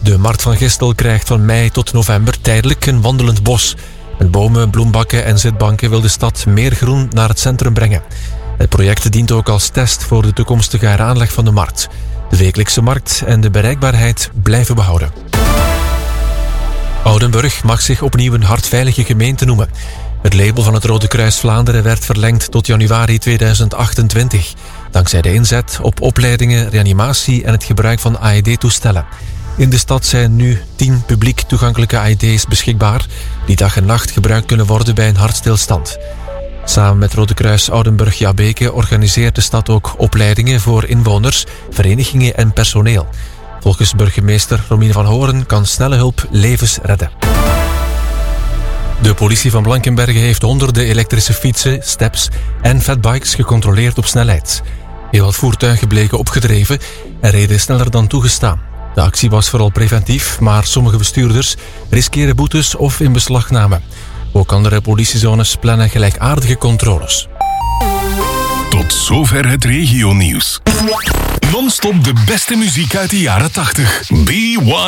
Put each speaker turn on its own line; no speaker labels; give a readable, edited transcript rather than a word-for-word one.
De Markt van Gistel krijgt van mei tot november tijdelijk een wandelend bos. Met bomen, bloembakken en zitbanken wil de stad meer groen naar het centrum brengen. Het project dient ook als test voor de toekomstige heraanleg van de markt. De wekelijkse markt en de bereikbaarheid blijven behouden. Oudenburg mag zich opnieuw een hartveilige gemeente noemen. Het label van het Rode Kruis Vlaanderen werd verlengd tot januari 2028. Dankzij de inzet op opleidingen, reanimatie en het gebruik van AED-toestellen. In de stad zijn nu 10 publiek toegankelijke AED's beschikbaar, die dag en nacht gebruikt kunnen worden bij een hartstilstand. Samen met Rode Kruis Oudenburg-Jabeke organiseert de stad ook opleidingen voor inwoners, verenigingen en personeel. Volgens burgemeester Romien van Horen kan snelle hulp levens redden. De politie van Blankenberge heeft honderden elektrische fietsen, steps en fatbikes gecontroleerd op snelheid. Heel wat voertuigen bleken opgedreven en reden sneller dan toegestaan. De actie was vooral preventief, maar sommige bestuurders riskeren boetes of inbeslagname. Ook andere politiezones plannen gelijkaardige controles.
Tot zover het regionieuws. Non-stop de beste muziek uit de jaren 80.